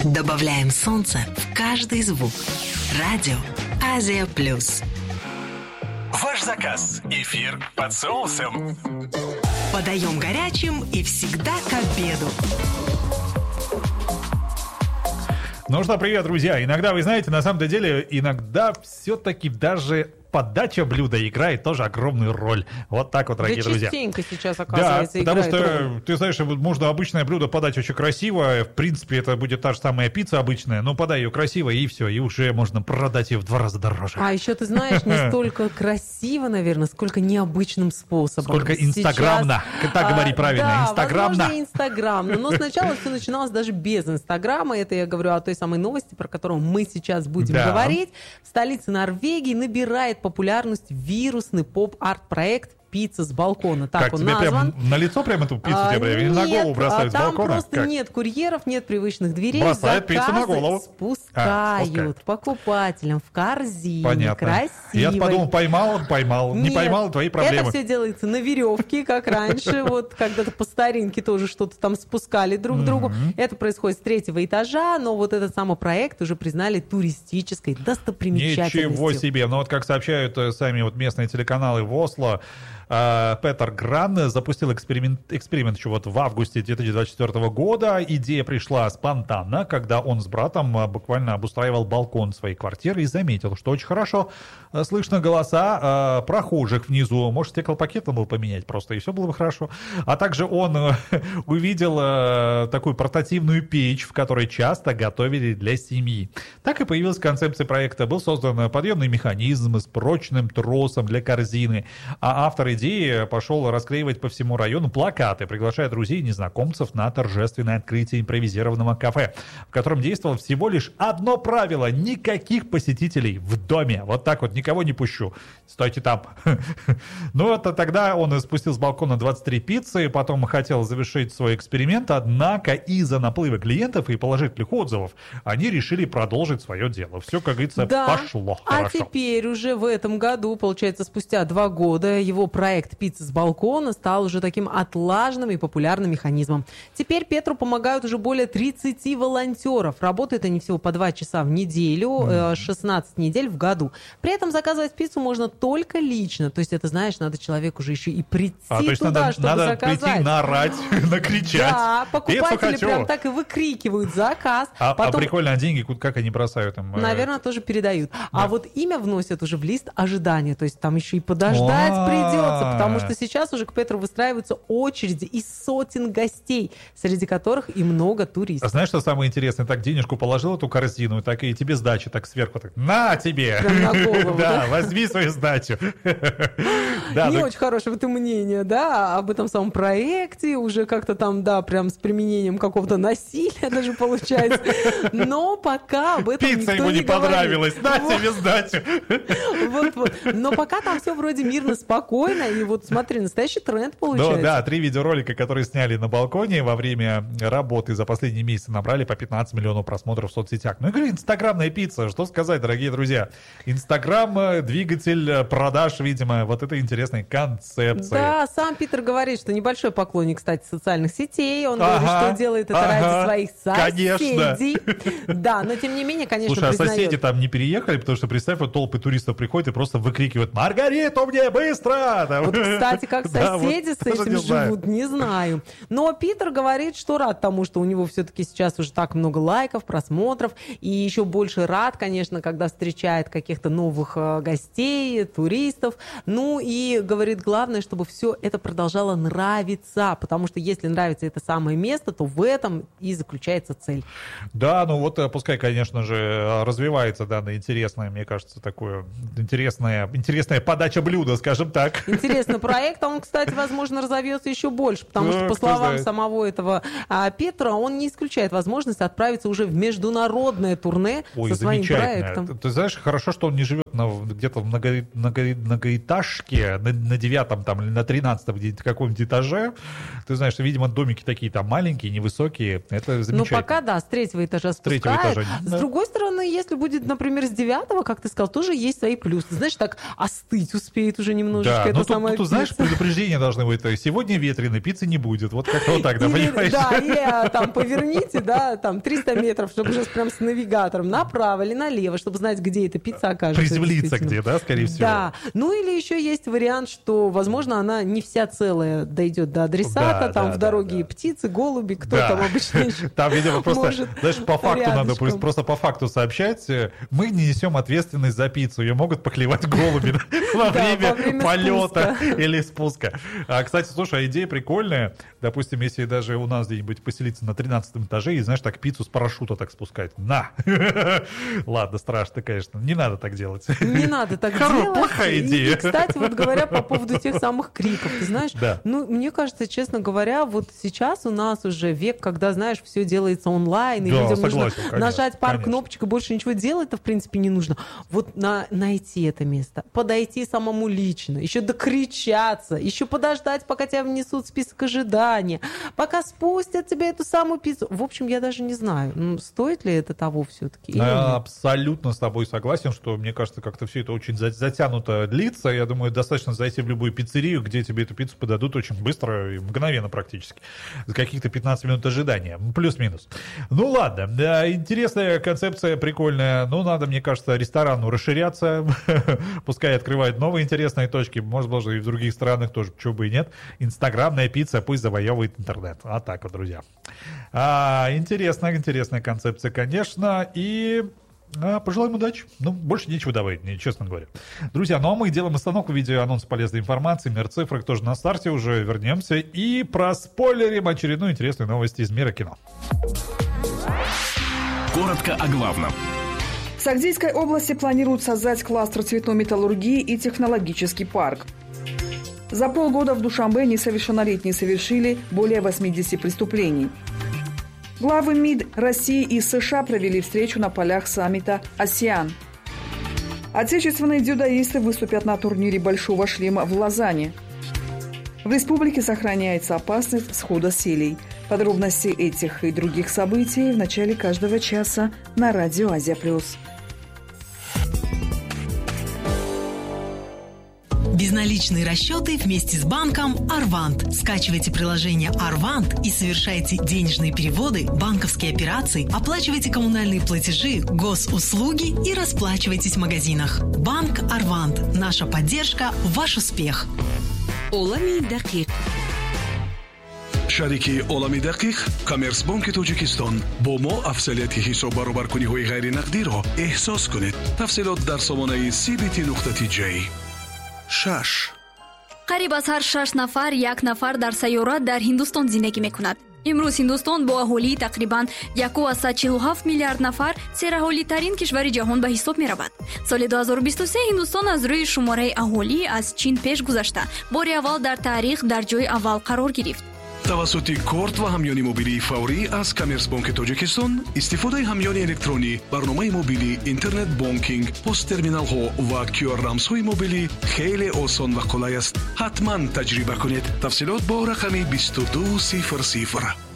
Добавляем солнце в каждый звук. Радио Азия Плюс. Ваш заказ. Эфир под соусом. Подаем горячим и всегда к обеду. Ну что, привет, друзья. Иногда, вы знаете, на самом деле, иногда все-таки даже подача блюда играет тоже огромную роль. Вот так вот, дорогие друзья. Частенько сейчас, оказывается, да, потому играет что, роль. ты знаешь, можно обычное блюдо подать очень красиво. В принципе, это будет та же самая пицца обычная, но подай ее красиво, и все, и уже можно продать ее в 2 раза дороже. А еще, ты знаешь, не столько красиво, наверное, сколько необычным способом. Сколько инстаграмно. Так говори правильно, да, инстаграмно. возможно, инстаграмно. Но сначала все начиналось даже без инстаграма. Это я говорю о той самой новости, про которую мы сейчас будем говорить. В столице Норвегии набирает популярность вирусный поп-арт-проект «Пицца с балкона». Так как, он тебе назван. прям на лицо прям эту пиццу тебе прям, или на голову бросают с балкона? Там просто как? нет курьеров, нет привычных дверей. Бросают пиццу на голову. Спускают покупателям в корзине. Понятно. Красивой. Я подумал, поймал. Нет, не поймал, твои проблемы. Это все делается на веревке, как раньше. Вот когда-то по старинке тоже что-то там спускали друг к другу. Это происходит с 3-го этажа, но вот этот самый проект уже признали туристической достопримечательностью. Ничего себе. Но вот как сообщают сами вот местные телеканалы в Осло, Петер Гран запустил эксперимент еще вот в августе 2024 года. Идея пришла спонтанно, когда он с братом буквально обустраивал балкон своей квартиры и заметил, что очень хорошо слышно голоса прохожих внизу. Может, стеклопакет надо было поменять просто, и все было бы хорошо. А также он увидел такую портативную печь, в которой часто готовили для семьи. Так и появилась концепция проекта. Был создан подъемный механизм с прочным тросом для корзины, а автор идеи пошел расклеивать по всему району плакаты, приглашая друзей и незнакомцев на торжественное открытие импровизированного кафе, в котором действовало всего лишь одно правило: никаких посетителей в доме. Вот так вот, никого не пущу. Стойте там. Ну, это тогда он спустил с балкона 23 пиццы, потом хотел завершить свой эксперимент, однако из-за наплыва клиентов и положительных отзывов они решили продолжить свое дело. Все, как говорится, пошло хорошо. А теперь уже в этом году, получается, спустя 2 года, его проект «Пицца с балкона» стал уже таким отлаженным и популярным механизмом. Теперь Петру помогают уже более 30 волонтеров. Работают они всего по 2 часа в неделю, 16 недель в году. При этом заказывать пиццу можно только лично. То есть это, знаешь, надо человеку уже еще и прийти туда, чтобы надо заказать. Прийти, наорать, накричать. Да, покупатели прям так и выкрикивают заказ. А прикольно, а деньги как они бросают им? Наверное, тоже передают. Да. А вот имя вносят уже в лист ожидания. То есть там еще и подождать придется. Потому что сейчас уже к Петру выстраиваются очереди из сотен гостей, среди которых и много туристов. А знаешь, что самое интересное? Так денежку положил эту корзину, так и тебе сдача так сверху. Так, на тебе! Прям на голову, да? Возьми свою сдачу. Не очень хорошее это мнение, да, об этом самом проекте, уже как-то там, да, прям с применением какого-то насилия даже получается. Но пока об этом пицца никто ему не понравилась, на вот. тебе сдачу. Вот. Но пока там все вроде мирно, спокойно, и вот смотри, настоящий тренд получается. Ну да, 3 видеоролика, которые сняли на балконе во время работы за последние месяцы, набрали по 15 миллионов просмотров в соцсетях. Ну, я говорю, инстаграмная пицца, что сказать, дорогие друзья. Инстаграм — двигатель продаж, видимо, вот этой интересной концепции. Да, сам Питер говорит, что небольшой поклонник, кстати, социальных сетей. Он говорит, что делает это ради своих соседей. Конечно. Да, но тем не менее, конечно, слушай, признает. А соседи там не переехали, потому что, представь, вот толпы туристов приходят и просто выкрикивают: «Маргариту мне быстро!» Вот, кстати, как соседи с этим живут, не знаю. Но Питер говорит, что рад тому, что у него все-таки сейчас уже так много лайков, просмотров, и еще больше рад, конечно, когда встречает каких-то новых гостей, туристов. Ну и говорит, главное, чтобы все это продолжало нравиться, потому что если нравится это самое место, то в этом и заключается цель. Да, ну вот пускай, конечно же, развивается данное интересное, мне кажется, такое интересная подача блюда, скажем так. Интересный проект, а он, кстати, возможно, разовьется еще больше, потому что, по словам самого этого Петра, он не исключает возможность отправиться уже в международное турне со своим проектом. Ты знаешь, хорошо, что он не живет где-то в многоэтажке, на 9-м там, или на 13-м где-то каком-нибудь этаже. Ты знаешь, видимо, домики такие там маленькие, невысокие. Это замечательно. Ну, пока, да, с 3-го этажа спускают. С другой стороны, если будет, например, с 9-го, как ты сказал, тоже есть свои плюсы. Знаешь, так остыть успеет уже немножечко. Да, это самая тут, знаешь, предупреждение должно быть. Сегодня ветрено, пиццы не будет. Вот как-то вот так, да, понимаешь? Да, или там поверните, да, там 300 метров, чтобы уже прям с навигатором направо или налево, чтобы знать, где эта пицца окажется. Приземлиться где, да, скорее всего. Да. Ну или еще есть вариант, что, возможно, она не вся целая дойдет до адресата, там в дороге птицы, голуби, кто там обычно еще. Там, видимо, просто, знаешь, по факту надо просто по факту сообщать, мы не несем ответственность за пиццу, ее могут поклевать голуби во время полета или спуска. Кстати, слушай, идея прикольная. Допустим, если даже у нас где-нибудь поселиться на 13 этаже и, знаешь, так пиццу с парашюта так спускать. На! Ладно, страшно, конечно. Не надо так делать. Не надо так делать. Плохая идея. И, кстати, вот говоря по поводу тех самых криков, ты знаешь, ну, мне кажется, честно говоря, вот сейчас у нас уже век, когда, знаешь, все делается онлайн, и людям нужно нажать пару кнопочек, и больше ничего делать-то, в принципе, не нужно. Вот найти это место, подойти самому лично, еще докричаться, еще подождать, пока тебя внесут в список ожидания, пока спустят тебе эту самую пиццу. В общем, я даже не знаю, стоит ли это того все-таки. Я абсолютно с тобой согласен, что, мне кажется, как-то все это очень затянуто длится. Я думаю, достаточно зайти в любую пиццерию, где тебе эту пиццу подадут очень быстро и мгновенно практически. За каких-то 15 минут ожидания. Плюс-минус. Ну ладно, интересная концепция, прикольная. Ну, надо, мне кажется, ресторану расширяться. Пускай открывают новые интересные точки. Может, даже и в других странах тоже, чего бы и нет. Инстаграмная пицца пусть завоевывает интернет. А так вот, друзья. Интересная концепция, конечно. И пожелаем удачи. Ну, больше нечего добавить, честно говоря. Друзья, ну а мы делаем остановку в виде анонса полезной информации. Мир цифрок тоже на старте, уже вернемся и проспойлерим очередную интересную новость из мира кино. Коротко о главном. В Сагдийской области планируют создать кластер цветной металлургии и технологический парк. За полгода в Душанбе несовершеннолетние совершили более 80 преступлений. Главы МИД России и США провели встречу на полях саммита «АСЕАН». Отечественные дзюдоисты выступят на турнире «Большого шлема» в Лозанне. В республике сохраняется опасность схода селей. Подробности этих и других событий в начале каждого часа на радио Азия+. Безналичные расчеты вместе с банком Арвант. Скачивайте приложение Арвант и совершайте денежные переводы, банковские операции, оплачивайте коммунальные платежи, госуслуги и расплачивайтесь в магазинах. Банк Арвант. Наша поддержка – ваш успех. Олами Дакик. шарики олами дақиқ Коммерцбанки Тоҷикистон бо мо афзалияти ҳисоб баробаркуниҳои ғайринақдиро эҳсос кунед. Тафсилот дар сомонаи cbt.j. 6. қариб аз ҳар 6 нафар як нафар дар сайёра дар Ҳиндустон зиндагӣ мекунад. имрӯз Ҳиндустон бо аҳолии тақрибан 1,47 миллиард нафар сераҳолитарин кишвари ҷаҳон ба ҳисоб меравад. соли 2023 Ҳиндустон аз рӯи шумораи аҳолӣ аз Чин пеш гузашта бори аввал дар таърих дар ҷои аввал қарор гирифт. тавассути корт ва ҳамёни мобилии фаврӣ аз Коммерцбанки Тоҷикистон истифодаи ҳамёни электронӣ, барномаи мобилӣ, интернет бонкинг, посттерминалҳо ва QR-рамзҳои мобилӣ хеле осон ва қулай аст. ҳатман таҷриба кунед. тафсилот бо рақами 2200.